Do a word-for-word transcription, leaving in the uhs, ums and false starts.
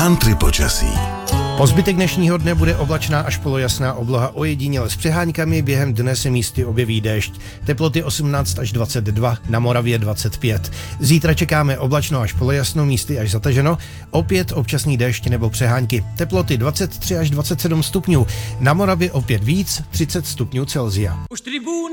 Country počasí. Po zbytek dnešního dne bude oblačná až polojasná obloha, ojediněle s přeháňkami, během dne se místy objeví déšť. Teploty osmnáct až dvacet dva, na Moravě dvacet pět. Zítra čekáme oblačno až polojasno, místy až zataženo, opět občasný déšť nebo přehánky. Teploty dvacet tři až dvacet sedm stupňů, na Moravě opět víc, třicet stupňů Celsia. Už tribún